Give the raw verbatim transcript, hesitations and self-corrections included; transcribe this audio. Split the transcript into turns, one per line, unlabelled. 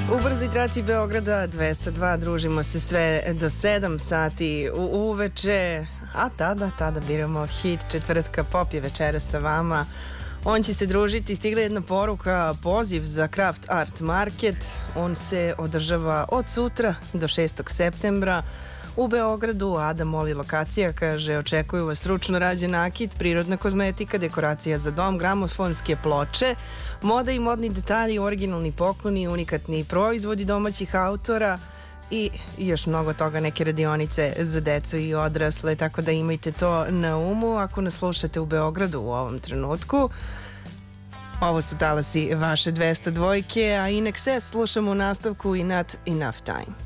U brzoj traci Beograda dvesta dva družimo se sve do sedam sati u uveče, a tada, tada biramo hit četvrtka. Pop je večera sa vama. On će se družiti, stigla jedna poruka, poziv za Craft Art Market. On se održava od sutra do šestog septembra u Beogradu. Ada moli lokacija, kaže, očekuju vas ručno rađen nakit, prirodna kozmetika, dekoracija za dom, gramofonske ploče, moda i modni detalji, originalni pokloni, unikatni proizvodi domaćih autora i još mnogo toga, neke radionice za decu i odrasle, tako da imajte to na umu ako nas slušate u Beogradu u ovom trenutku. Ovo su talasi vaše dvesta dvojke, a In Excess slušamo u nastavku i Not Enough Time.